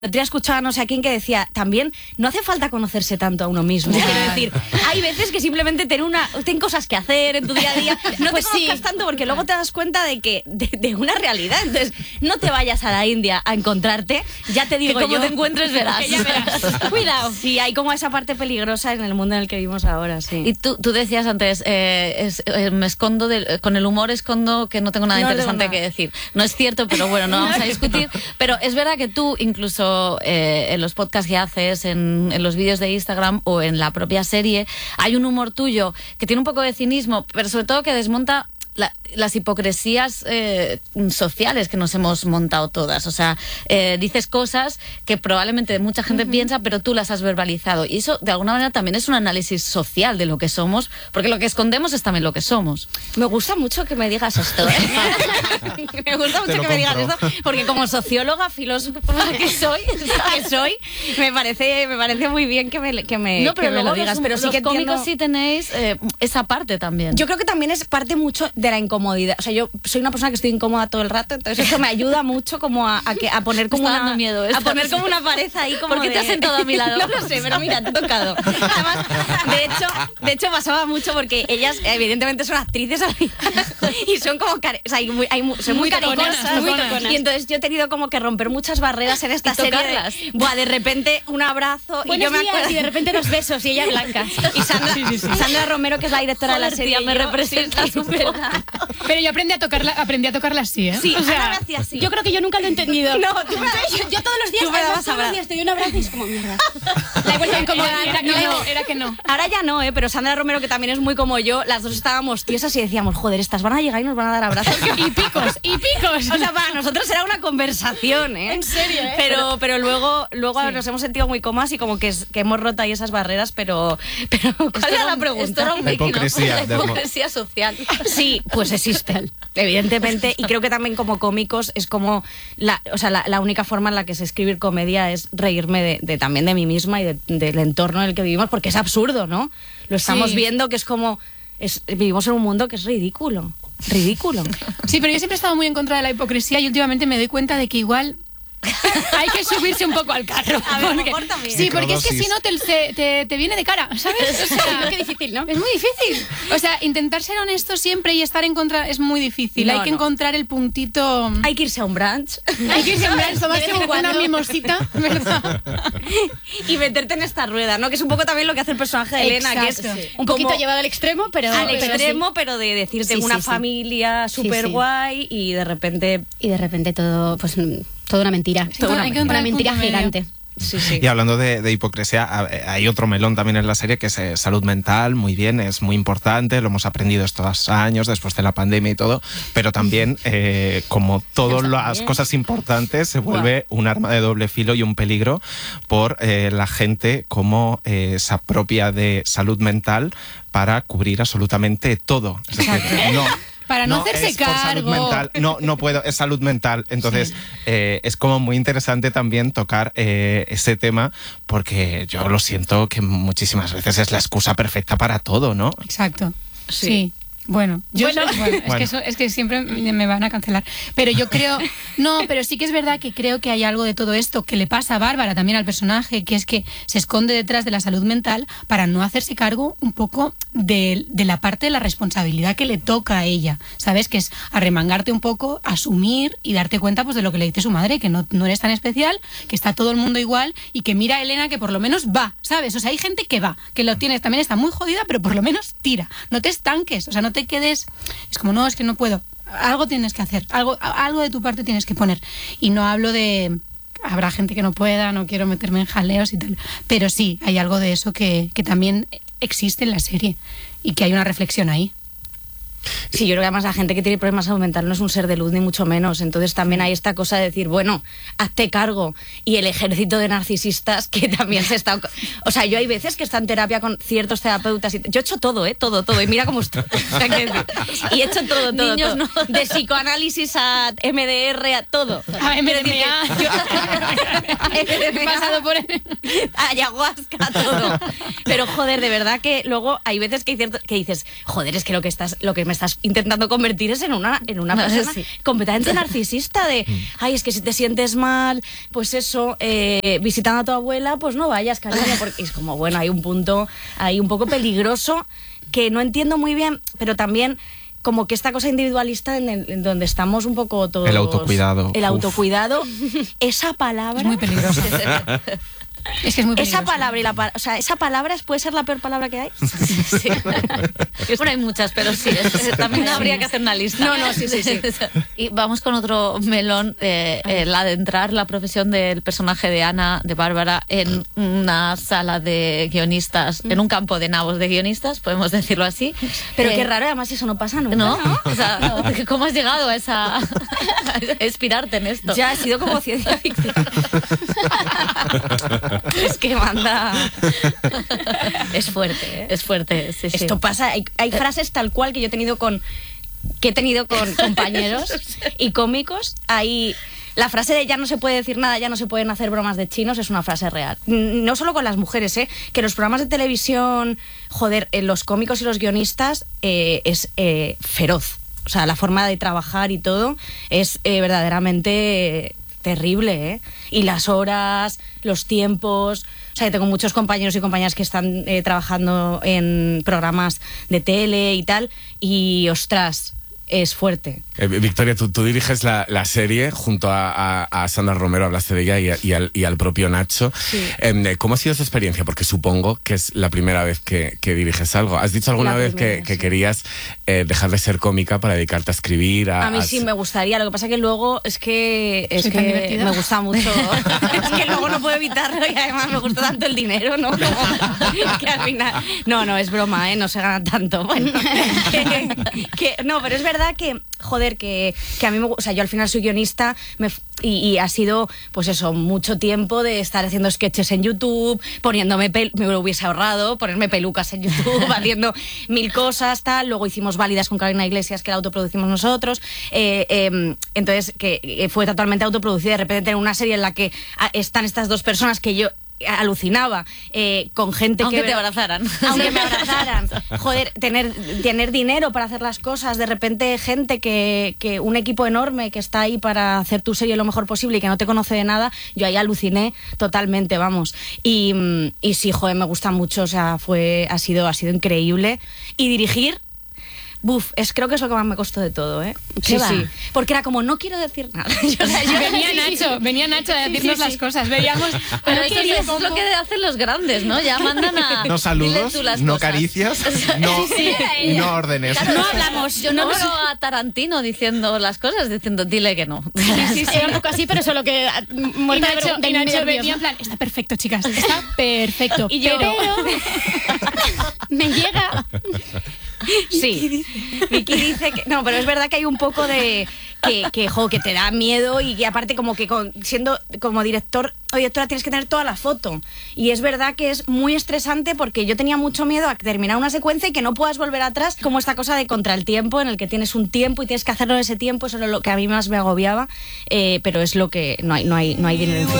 otro día escuchaba a no sé a quién que decía, también no hace falta conocerse tanto a uno mismo. Quiero decir, hay veces que simplemente ten cosas que hacer en tu día a día, no te conozcas tanto porque luego te das cuenta de una realidad. Entonces, no te vayas a la India a encontrarte, ya te digo que como yo. te encuentres verás. Que ya verás. Cuidado. Sí, hay como esa parte peligrosa en el mundo en el que vivimos ahora, sí. Y tú decías antes, me escondo, con el humor escondo que no tengo nada interesante que decir. No es cierto, pero bueno, no vamos a discutir. Pero es verdad que tú, incluso en los podcasts que haces, en los vídeos de Instagram o en la propia serie, hay un humor tuyo que tiene un poco de cinismo, pero sobre todo que desmonta las hipocresías sociales que nos hemos montado todas. O sea, dices cosas que probablemente mucha gente piensa, pero tú las has verbalizado. Y eso, de alguna manera, también es un análisis social de lo que somos, porque lo que escondemos es también lo que somos. Me gusta mucho que me digas esto, ¿eh? Me gusta mucho que me digas esto, porque como socióloga, filósofa que soy, me parece muy bien que me no, pero me lo digas. Pero sí que cómicos sí tenéis esa parte también. Yo creo que también es parte mucho de la incomodidad. O sea, yo soy una persona que estoy incómoda todo el rato, entonces eso me ayuda mucho como a poner como dando miedo esto. a poner como una pared ahí como ¿Por qué te has sentado a mi lado? No lo sé, pero mira, te he tocado. Además, de hecho pasaba mucho porque ellas evidentemente son actrices y son como son muy caricosas, y entonces yo he tenido como que romper muchas barreras en esta serie de repente un abrazo y yo me acuerdo y de repente 2 besos y ella blanca y Sandra Romero, que es la directora de la serie, me representa súper. Pero yo aprendí a tocarla así, ¿eh? Sí, o sea, así. Yo creo que yo nunca lo he entendido. No, yo todos los días te doy un abrazo y es como mierda. La he vuelto a incomodar. Era que no. Ahora ya no, pero Sandra Romero, que también es muy como yo, las dos estábamos tiesas y decíamos, joder, estas van a llegar y nos van a dar abrazos. Y picos. O sea, para nosotros era una conversación, ¿eh? En serio, ¿eh? Pero luego sí, nos hemos sentido muy cómodas y como que hemos roto ahí esas barreras, pero ¿cuál era la pregunta? Esto era la hipocresía, la hipocresía social. Sí, pues existe, evidentemente, y creo que también como cómicos es como la única forma en la que sé escribir comedia es reírme también de mí misma y del entorno en el que vivimos, porque es absurdo, ¿no? Lo estamos viendo, que es como vivimos en un mundo que es ridículo. Sí, pero yo siempre he estado muy en contra de la hipocresía y últimamente me doy cuenta de que igual hay que subirse un poco al carro. A ver, mejor también. Sí, porque es que si no te viene de cara, ¿sabes? O sea, qué difícil, ¿no? Es muy difícil. O sea, intentar ser honesto siempre y estar en contra es muy difícil. Hay que encontrar el puntito. Hay que irse a un brunch. Tomarse una mimosita, ¿verdad? Y meterte en esta rueda, ¿no? Que es un poco también lo que hace el personaje de Elena, que es un poquito llevado al extremo, pero pero de decirte una familia súper guay y de repente todo, pues toda una mentira. Una mentira gigante. Sí. Y hablando de hipocresía, hay otro melón también en la serie que es salud mental, muy bien, es muy importante, lo hemos aprendido estos años después de la pandemia y todo, pero también, como todas las cosas importantes, se vuelve un arma de doble filo y un peligro por la gente como se apropia de salud mental para cubrir absolutamente todo. Es decir, para no hacerse es por salud cargo. mental. No puedo, es salud mental. Entonces, es como muy interesante también tocar ese tema, porque yo lo siento que muchísimas veces es la excusa perfecta para todo, ¿no? Exacto. Sí. Bueno, es que siempre me van a cancelar. Pero yo creo, pero sí que es verdad que creo que hay algo de todo esto que le pasa a Bárbara, también al personaje, que es que se esconde detrás de la salud mental para no hacerse cargo un poco de la parte de la responsabilidad que le toca a ella, ¿sabes? Que es arremangarte un poco, asumir y darte cuenta pues de lo que le dice su madre, que no eres tan especial, que está todo el mundo igual y que mira a Elena que por lo menos va, ¿sabes? O sea, hay gente que va, que lo tienes, también está muy jodida, pero por lo menos tira, no te estanques, o sea, no te quedes, es como, no, es que no puedo, algo tienes que hacer, algo de tu parte tienes que poner. Y no hablo de, habrá gente que no pueda, no quiero meterme en jaleos y tal, pero sí, hay algo de eso que también existe en la serie y que hay una reflexión ahí. Sí, yo creo que además la gente que tiene problemas de salud mental no es un ser de luz ni mucho menos, entonces también hay esta cosa de decir, bueno, hazte cargo, y el ejército de narcisistas que también se está... O sea, yo hay veces que está en terapia con ciertos terapeutas y yo he hecho todo, todo, y mira cómo estoy. O sea, y he hecho todo. Niños, todo. No. De psicoanálisis a MDR a todo. A MDMA. He pasado por ayahuasca, todo. Pero joder, de verdad que luego hay veces que dices, joder, es que lo que me me estás intentando convertir en una persona completamente narcisista de, ay, es que si te sientes mal, pues eso, visitando a tu abuela, pues no vayas, cariño, porque es como, bueno, hay un punto ahí un poco peligroso que no entiendo muy bien, pero también como que esta cosa individualista en donde estamos un poco todos... El autocuidado. El autocuidado, esa palabra... Es muy peligrosa. Es que es muy peligroso. Esa palabra esa palabra puede ser la peor palabra que hay. Sí. Bueno, hay muchas, pero sí, también habría que hacer una lista. No, sí. Y vamos con otro melón, el adentrar la profesión del personaje de Ana, de Bárbara, en una sala de guionistas, en un campo de nabos de guionistas, podemos decirlo así. Pero qué raro, además eso no pasa nunca, ¿no? O sea, ¿cómo has llegado a inspirarte en esto? Ya ha sido como ciencia ficción. Es que manda... Es fuerte, ¿eh? Es fuerte, sí. Esto pasa, hay frases tal cual que he tenido con compañeros y cómicos. Hay la frase de ya no se puede decir nada, ya no se pueden hacer bromas de chinos, es una frase real. No solo con las mujeres, que los programas de televisión, los cómicos y los guionistas es feroz. O sea, la forma de trabajar y todo es verdaderamente... terrible, y las horas, los tiempos. O sea, que tengo muchos compañeros y compañeras que están trabajando en programas de tele y tal, y ostras, es fuerte. Victoria, tú diriges la serie junto a Sandra Romero, hablaste de ella, y al propio Nacho. Sí. ¿Cómo ha sido esa experiencia? Porque supongo que es la primera vez que diriges algo. ¿Has dicho alguna vez que querías dejar de ser cómica para dedicarte a escribir? A mí sí me gustaría, lo que pasa que luego es que me gusta mucho. Es que luego no puedo evitarlo y además me gusta tanto el dinero, ¿no? Que al final... No, es broma, no se gana tanto. Bueno, no, pero es verdad que, joder, que a mí o sea, yo al final soy guionista y ha sido, pues eso, mucho tiempo de estar haciendo sketches en YouTube, me lo hubiese ahorrado, ponerme pelucas en YouTube, haciendo 1000 cosas, tal. Luego hicimos Válidas con Carolina Iglesias, que la autoproducimos nosotros. Entonces, que fue totalmente autoproducida. De repente tener una serie en la que están estas dos personas que yo alucinaba, con gente aunque te abrazaran. Aunque me abrazaran. Joder, tener dinero para hacer las cosas, de repente gente que un equipo enorme que está ahí para hacer tu serie lo mejor posible y que no te conoce de nada, yo ahí aluciné totalmente, vamos. Y sí, joder, me gusta mucho, o sea, ha sido increíble. Y dirigir, creo que es lo que más me costó de todo, ¿eh? Sí. Porque era como, no quiero decir nada. Venía Nacho a decirnos las cosas. Veíamos... Pero eso es lo que hacen los grandes, ¿no? Ya mandan a... No saludos, no caricias, no órdenes. Claro, no hablamos. Yo no veo a Tarantino diciendo las cosas, diciendo, dile que no. Sí, era un poco así, pero solo que... Y Nacho venía en plan, está perfecto, chicas, está perfecto. Y yo... Pero... me llega... Sí, Vicky dice que... No, pero es verdad que hay un poco de... que te da miedo y que aparte como que siendo como director o directora tienes que tener toda la foto. Y es verdad que es muy estresante porque yo tenía mucho miedo a terminar una secuencia y que no puedas volver atrás, como esta cosa de contra el tiempo, en el que tienes un tiempo y tienes que hacerlo en ese tiempo. Eso es lo que a mí más me agobiaba, pero es lo que... No hay dinero.